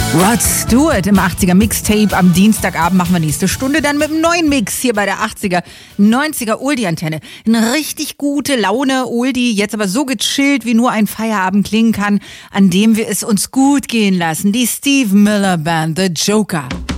Rod Stewart im 80er Mixtape. Am Dienstagabend machen wir nächste Stunde dann mit einem neuen Mix hier bei der 80er, 90er Oldie-Antenne. Eine richtig gute Laune Oldie, jetzt aber so gechillt, wie nur ein Feierabend klingen kann, an dem wir es uns gut gehen lassen. Die Steve Miller Band, The Joker.